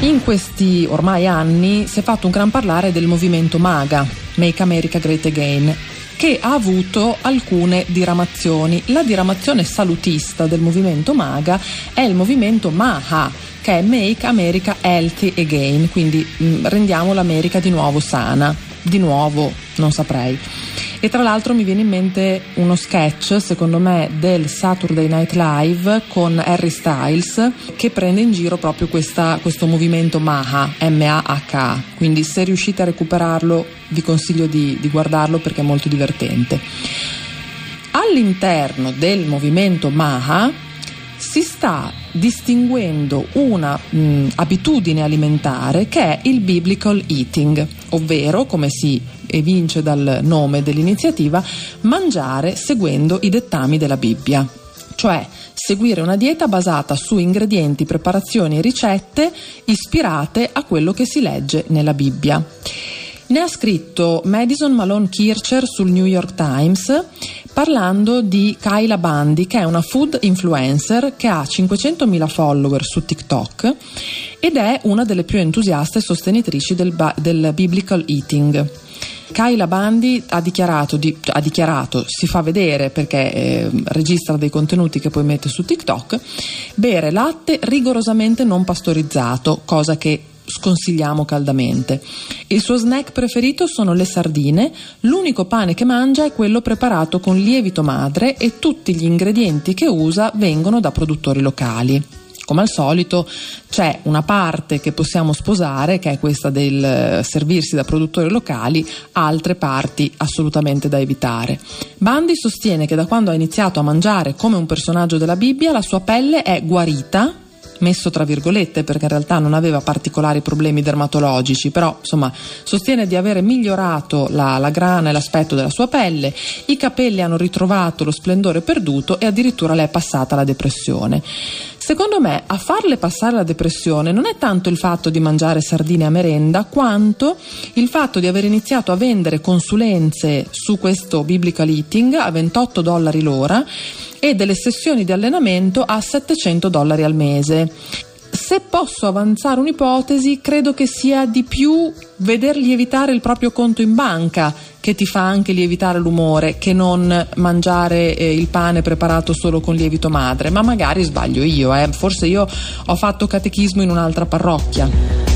In questi ormai anni si è fatto un gran parlare del movimento MAGA, Make America Great Again, che ha avuto alcune diramazioni. La diramazione salutista del movimento MAGA è il movimento MAHA, che è Make America Healthy Again, quindi rendiamo l'America di nuovo sana, di nuovo non saprei. E tra l'altro mi viene in mente uno sketch, secondo me, del Saturday Night Live con Harry Styles, che prende in giro proprio questo movimento MAHA, M-A-H-A, quindi se riuscite a recuperarlo vi consiglio di guardarlo perché è molto divertente. All'interno del movimento MAHA si sta distinguendo una abitudine alimentare che è il biblical eating, ovvero, come si evince dal nome dell'iniziativa, mangiare seguendo i dettami della Bibbia, cioè seguire una dieta basata su ingredienti, preparazioni e ricette ispirate a quello che si legge nella Bibbia. Ne ha scritto Madison Malone Kircher sul New York Times, parlando di Kyla Bundy, che è una food influencer che ha 500.000 follower su TikTok ed è una delle più entusiaste sostenitrici del biblical eating. Kyla Bundy ha dichiarato, si fa vedere perché registra dei contenuti che poi mette su TikTok, bere latte rigorosamente non pastorizzato, cosa che sconsigliamo caldamente. Il suo snack preferito sono le sardine, l'unico pane che mangia è quello preparato con lievito madre e tutti gli ingredienti che usa vengono da produttori locali. Come al solito c'è una parte che possiamo sposare, che è questa del servirsi da produttori locali, altre parti assolutamente da evitare. Bundy sostiene che da quando ha iniziato a mangiare come un personaggio della Bibbia la sua pelle è guarita, messo tra virgolette perché in realtà non aveva particolari problemi dermatologici, però insomma sostiene di avere migliorato la grana e l'aspetto della sua pelle, i capelli hanno ritrovato lo splendore perduto e addirittura le è passata la depressione. Secondo me a farle passare la depressione non è tanto il fatto di mangiare sardine a merenda quanto il fatto di aver iniziato a vendere consulenze su questo biblical eating a $28 l'ora e delle sessioni di allenamento a $700 al mese. Se posso avanzare un'ipotesi, credo che sia di più veder lievitare il proprio conto in banca che ti fa anche lievitare l'umore, che non mangiare il pane preparato solo con lievito madre, ma magari sbaglio io, forse io ho fatto catechismo in un'altra parrocchia.